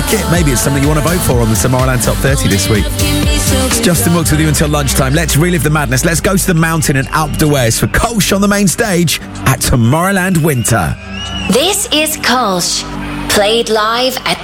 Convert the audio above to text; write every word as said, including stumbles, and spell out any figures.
like it? Maybe it's something you want to vote for on the Tomorrowland Top thirty this week. It's Justin Wilkes with you until lunchtime. Let's relive the madness. Let's go to the mountain and Alpe d'Huez for Kolsch on the main stage at Tomorrowland Winter. This is Kolsch, played live at